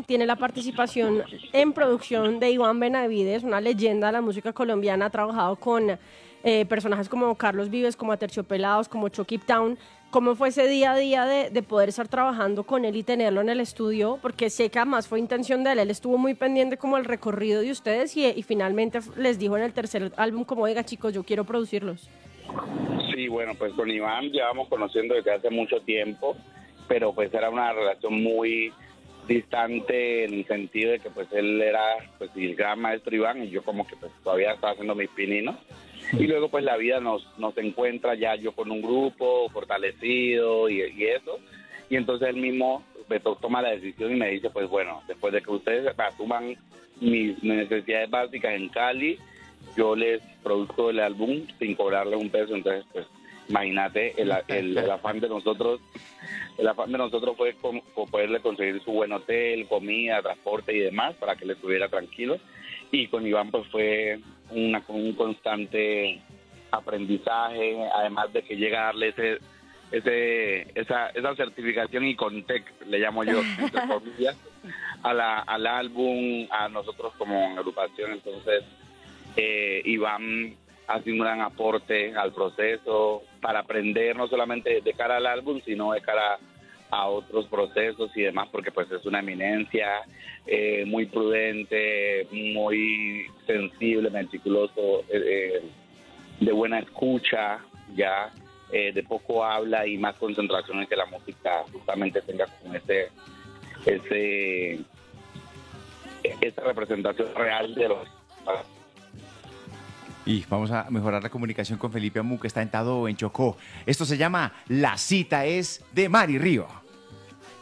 tiene la participación en producción de Iván Benavides, una leyenda de la música colombiana. Ha trabajado con personajes como Carlos Vives, como Aterciopelados, como Chucky Town. ¿Cómo fue ese día a día de poder estar trabajando con él y tenerlo en el estudio? Porque sé que además fue intención de él. Él estuvo muy pendiente como el recorrido de ustedes y finalmente les dijo en el tercer álbum como, oiga chicos, yo quiero producirlos. Sí, bueno, pues con Iván llevamos conociendo desde hace mucho tiempo, pero pues era una relación muy distante en el sentido de que pues él era pues el gran maestro Iván y yo como que pues todavía estaba haciendo mis pininos. Y luego pues la vida nos encuentra ya yo con un grupo fortalecido y eso. Y entonces él mismo me toma la decisión y me dice, pues bueno, después de que ustedes asuman mis necesidades básicas en Cali, yo les produzco el álbum sin cobrarle un peso. Entonces pues imagínate el afán de nosotros. El afán de nosotros fue poderle conseguir su buen hotel, comida, transporte y demás para que él estuviera tranquilo. Y con Iván pues fue un constante aprendizaje, además de que llega a darle esa certificación y Contec, le llamo yo, entre comillas, al álbum, a nosotros como agrupación. Entonces Iván ha sido un gran aporte al proceso para aprender no solamente de cara al álbum, sino de cara a otros procesos y demás, porque pues es una eminencia, muy prudente, muy sensible, meticuloso, de buena escucha, ya de poco habla y más concentración en que la música justamente tenga como esa representación real de los... Y vamos a mejorar la comunicación con Felipe Amu, que está en Tado, en Chocó. Esto se llama La cita es de Mari Río.